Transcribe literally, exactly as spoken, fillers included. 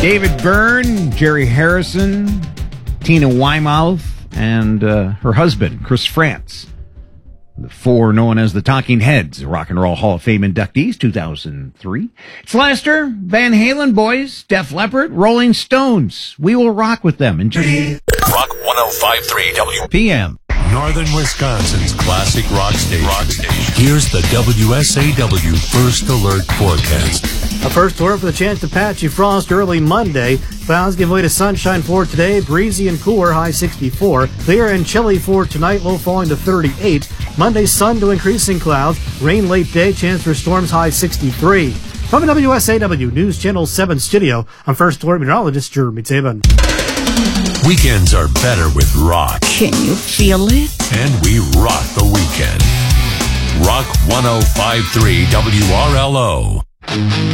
David Byrne, Jerry Harrison, Tina Weymouth, and uh, her husband, Chris France. The four known as the Talking Heads, Rock and Roll Hall of Fame inductees, two thousand three. It's Lester, Van Halen Boys, Def Leppard, Rolling Stones. We will rock with them in just Rock one oh five point three W P M. Northern Wisconsin's classic rock station. Rock station. Here's the W S A W First Alert forecast. A first alert for the chance of patchy frost early Monday. Clouds give way to sunshine for today. Breezy and cooler, high sixty-four. Clear and chilly for tonight, low falling to thirty-eight. Monday, sun to increasing clouds. Rain late day, chance for storms, high sixty-three. From the W S A W News Channel seven studio, I'm First Alert Meteorologist Jeremy Taven. Weekends are better with rock. Can you feel it? And we rock the weekend. Rock one oh five point three W R L O.